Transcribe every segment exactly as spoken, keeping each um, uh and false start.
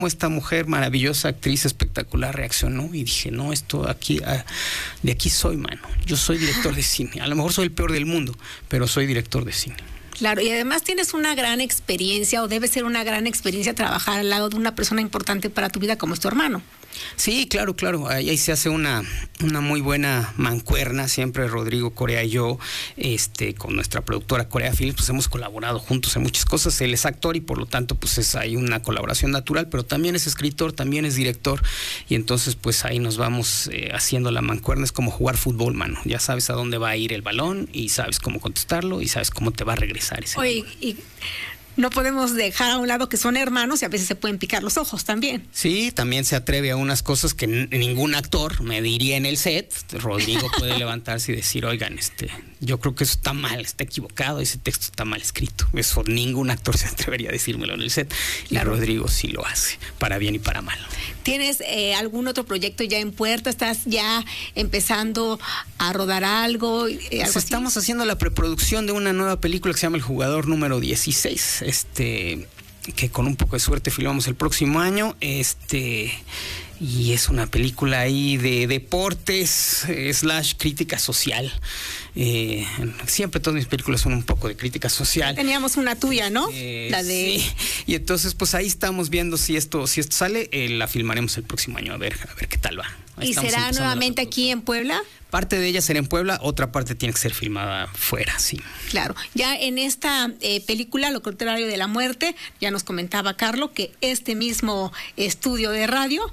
esta mujer maravillosa, actriz espectacular, reaccionó y dije, no, esto aquí, ah, de aquí soy, mano. Yo soy director de cine. A lo mejor soy el peor del mundo, pero soy director de cine. Claro, y además tienes una gran experiencia, o debe ser una gran experiencia trabajar al lado de una persona importante para tu vida como es tu hermano. Sí, claro, claro. Ahí, ahí se hace una, una muy buena mancuerna. Siempre Rodrigo Corea y yo, este, con nuestra productora Corea Films, pues hemos colaborado juntos en muchas cosas. Él es actor y por lo tanto, pues es hay una colaboración natural, pero también es escritor, también es director. Y entonces, pues ahí nos vamos eh, haciendo la mancuerna. Es como jugar fútbol, mano. Ya sabes a dónde va a ir el balón y sabes cómo contestarlo y sabes cómo te va a regresar ese Oye, balón. y no podemos dejar a un lado que son hermanos y a veces se pueden picar los ojos también. Sí, también se atreve a unas cosas que n- ningún actor me diría en el set. Rodrigo puede levantarse y decir, oigan, este, yo creo que eso está mal, está equivocado, ese texto está mal escrito. Eso ningún actor se atrevería a decírmelo en el set. Claro. Y Rodrigo sí lo hace, para bien y para mal. ¿Tienes eh, algún otro proyecto ya en puerta? ¿Estás ya empezando a rodar algo? Eh, pues algo estamos así? haciendo la preproducción de una nueva película que se llama El Jugador Número dieciséis. Este, que con un poco de suerte filmamos el próximo año, este, y es una película ahí de deportes eh, slash crítica social. Eh, siempre todas mis películas son un poco de crítica social. Teníamos una tuya, ¿no? Eh, la de sí. Y entonces pues ahí estamos viendo si esto si esto sale, eh, la filmaremos el próximo año, a ver a ver qué tal va. Ahí ¿Y será nuevamente aquí en Puebla? Parte de ella será en Puebla, otra parte tiene que ser filmada fuera, sí. Claro, ya en esta eh, película, Lo contrario de la muerte, ya nos comentaba Carlos que este mismo estudio de radio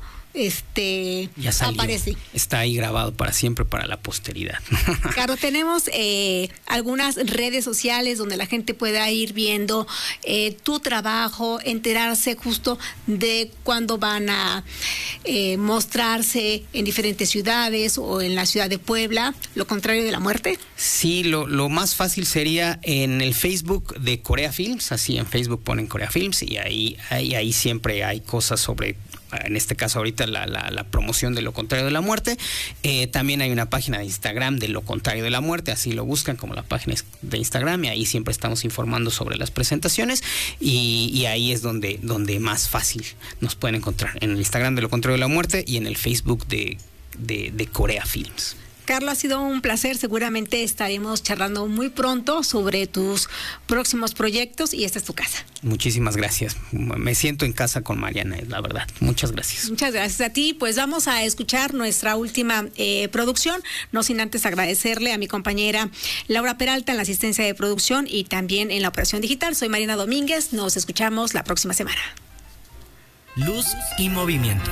este ya salió, aparece. Está ahí grabado para siempre, para la posteridad. Claro, tenemos eh, algunas redes sociales donde la gente pueda ir viendo eh, tu trabajo, enterarse justo de cuándo van a eh, mostrarse en diferentes ciudades o en la ciudad de Puebla, Lo contrario de la muerte. Sí, lo, lo más fácil sería en el Facebook de Corea Films, así en Facebook ponen Corea Films y ahí, ahí, ahí siempre hay cosas sobre, en este caso ahorita la, la, la promoción de Lo contrario de la muerte. Eh, también hay una página de Instagram de Lo contrario de la muerte, así lo buscan como la página de Instagram y ahí siempre estamos informando sobre las presentaciones y, y ahí es donde, donde más fácil nos pueden encontrar, en el Instagram de Lo contrario de la muerte y en el Facebook de, de, de Corea Films. Carlos, ha sido un placer. Seguramente estaremos charlando muy pronto sobre tus próximos proyectos y esta es tu casa. Muchísimas gracias. Me siento en casa con Mariana, la verdad. Muchas gracias. Muchas gracias a ti. Pues vamos a escuchar nuestra última eh, producción, no sin antes agradecerle a mi compañera Laura Peralta en la asistencia de producción y también en la operación digital. Soy Mariana Domínguez. Nos escuchamos la próxima semana. Luz y movimiento.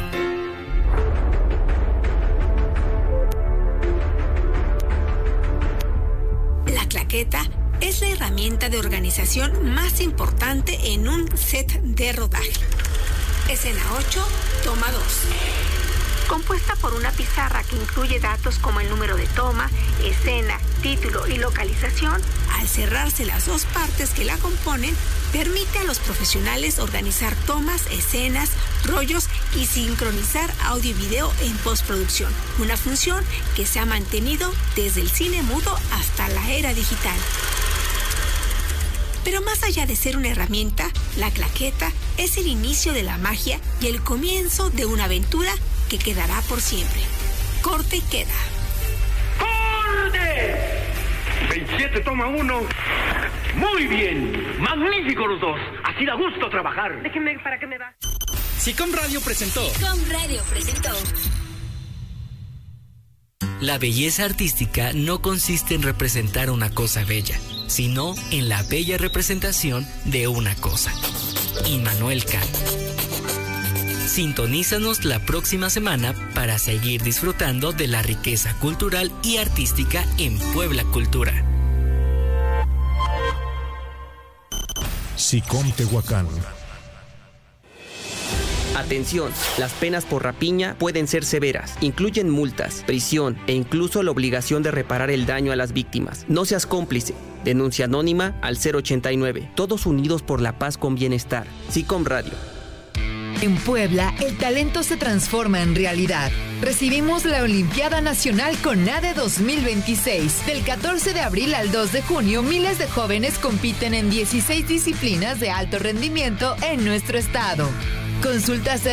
La claqueta es la herramienta de organización más importante en un set de rodaje. Escena ocho, toma dos. Compuesta por una pizarra que incluye datos como el número de toma, escena, título y localización, al cerrarse las dos partes que la componen, permite a los profesionales organizar tomas, escenas, rollos y sincronizar audio y video en postproducción. Una función que se ha mantenido desde el cine mudo hasta la era digital. Pero más allá de ser una herramienta, la claqueta es el inicio de la magia y el comienzo de una aventura que quedará por siempre. Corte y queda. ¡Corte! veintisiete toma uno. Muy bien. Magnífico los dos. Así da gusto trabajar. Déjenme para que me va. Sicom Radio presentó. Sicom Radio presentó. La belleza artística no consiste en representar una cosa bella, sino en la bella representación de una cosa. Immanuel Kant. Sintonízanos la próxima semana para seguir disfrutando de la riqueza cultural y artística en Puebla Cultura. Sicom Tehuacán. Atención, las penas por rapiña pueden ser severas. Incluyen multas, prisión e incluso la obligación de reparar el daño a las víctimas. No seas cómplice. Denuncia anónima al cero ochenta y nueve. Todos unidos por la paz con bienestar. Sicom Radio. En Puebla, el talento se transforma en realidad. Recibimos la Olimpiada Nacional CONADE dos mil veintiséis. Del catorce de abril al dos de junio, miles de jóvenes compiten en dieciséis disciplinas de alto rendimiento en nuestro estado. Consulta